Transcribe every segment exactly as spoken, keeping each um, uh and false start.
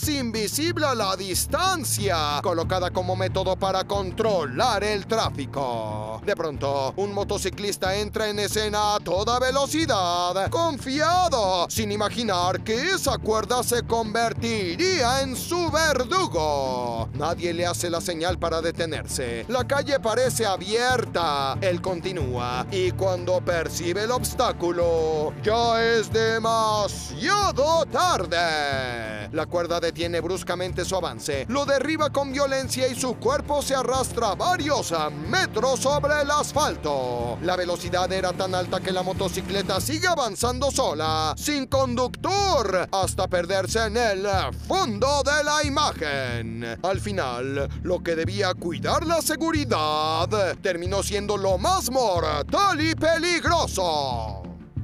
es invisible a la distancia, colocada como método para controlar el tráfico. De pronto, un motociclista entra en escena a toda velocidad, confiado, sin imaginar que esa cuerda se convertiría en su verdugo. Nadie le hace la señal para detenerse. La calle parece abierta. Él continúa y cuando percibe el obstáculo, ya es demasiado tarde. La cuerda detiene bruscamente su avance, lo derriba con violencia y su cuerpo se arrastra varios metros sobre el asfalto. La velocidad era tan alta que la motocicleta sigue avanzando sola, sin conductor, hasta perderse en el fondo de la imagen. Al final, lo que debía cuidar la seguridad terminó siendo lo más mortal y peligroso.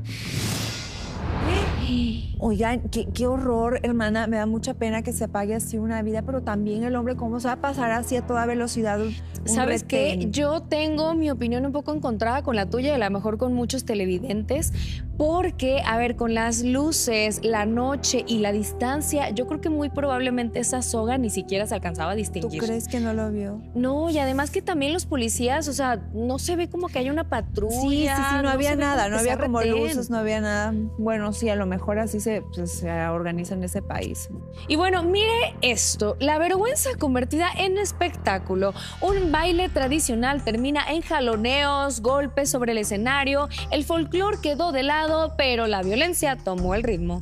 Oigan, qué, qué horror, hermana. Me da mucha pena que se apague así una vida, pero también el hombre, ¿cómo se va a pasar así a toda velocidad? Un, un ¿Sabes retén? qué? Yo tengo mi opinión un poco encontrada con la tuya y a lo mejor con muchos televidentes, porque, a ver, con las luces, la noche y la distancia, yo creo que muy probablemente esa soga ni siquiera se alcanzaba a distinguir. ¿Tú crees que no lo vio? No, y además que también los policías, o sea, no se ve como que haya una patrulla. Sí, sí, sí, no, no había se ve nada, como no que había sea como retén. luces, no había nada. Bueno, sí, a lo mejor así se, pues, se organiza en ese país. Y bueno, mire esto, la vergüenza convertida en espectáculo. Un baile tradicional termina en jaloneos, golpes sobre el escenario, el folclore quedó de lado, pero la violencia tomó el ritmo.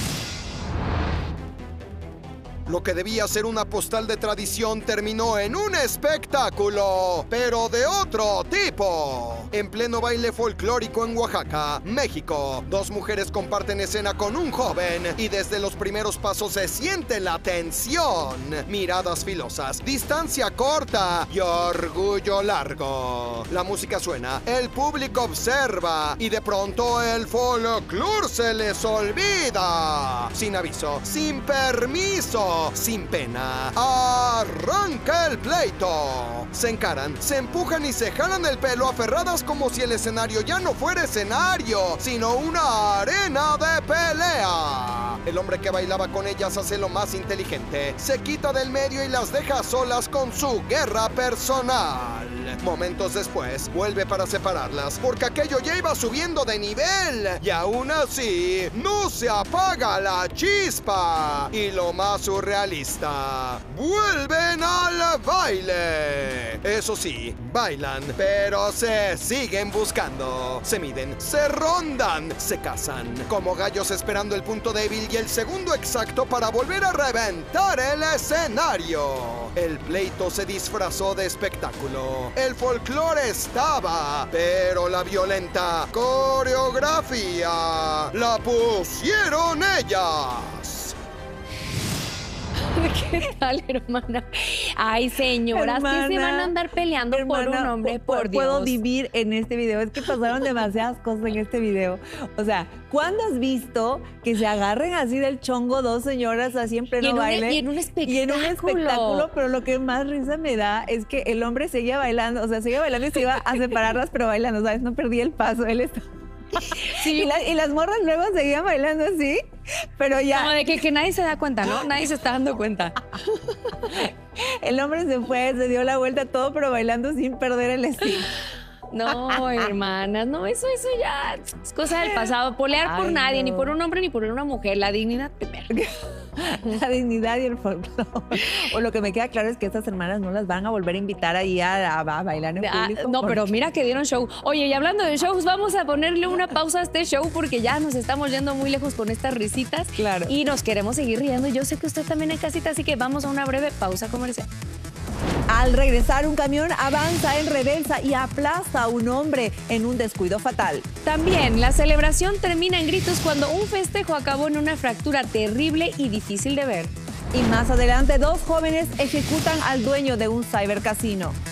Lo que debía ser una postal de tradición terminó en un espectáculo, pero de otro tipo. En pleno baile folclórico en Oaxaca, México, dos mujeres comparten escena con un joven y desde los primeros pasos se siente la tensión. Miradas filosas, distancia corta y orgullo largo. La música suena, el público observa y de pronto el folclore se les olvida. Sin aviso, sin permiso, sin pena, arranca el pleito. Se encaran, se empujan y se jalan el pelo aferradas como si el escenario ya no fuera escenario, sino una arena de pelea. El hombre que bailaba con ellas hace lo más inteligente. Se quita del medio y las deja solas con su guerra personal. Momentos después, vuelve para separarlas, porque aquello ya iba subiendo de nivel. Y aún así, no se apaga la chispa. Y lo más surrealista, vuelven al baile. Eso sí, bailan, pero se siguen buscando. Se miden, se rondan, se casan, como gallos esperando el punto débil y el segundo exacto para volver a reventar el escenario. El pleito se disfrazó de espectáculo. El folclore estaba, pero la violenta coreografía la pusieron ellas. ¿Qué tal, hermana? Ay, señoras, Hermana, que se van a andar peleando hermana, por un hombre, por Dios. Puedo vivir en este video. Es que pasaron demasiadas cosas en este video. O sea, ¿cuándo has visto que se agarren así del chongo dos señoras así en pleno y en baile? Un, y en un espectáculo. Y en un espectáculo, pero lo que más risa me da es que el hombre seguía bailando, o sea, seguía bailando y se iba a separarlas, pero bailando, ¿sabes? No perdía el paso. Él estaba... Sí. Y, la, y las morras luego seguían bailando así, pero ya... Como de que, que nadie se da cuenta, ¿no? Nadie se está dando cuenta. El hombre se fue, se dio la vuelta todo, pero bailando sin perder el estilo. No, hermanas, no, eso, eso ya es cosa del pasado. Polear por Ay, nadie, no. ni por un hombre ni por una mujer. La dignidad primero. La dignidad y el folclore. O lo que me queda claro es que estas hermanas no las van a volver a invitar ahí a, a, a bailar en Ah, público. no, porque... pero mira que dieron show. Oye, y hablando de shows, vamos a ponerle una pausa a este show porque ya nos estamos yendo muy lejos con estas risitas. Claro. Y nos queremos seguir riendo. Y yo sé que usted también en casita, así que vamos a una breve pausa comercial. Al regresar, un camión avanza en reversa y aplasta a un hombre en un descuido fatal. También, la celebración termina en gritos cuando un festejo acabó en una fractura terrible y difícil de ver. Y más adelante, dos jóvenes ejecutan al dueño de un cibercasino.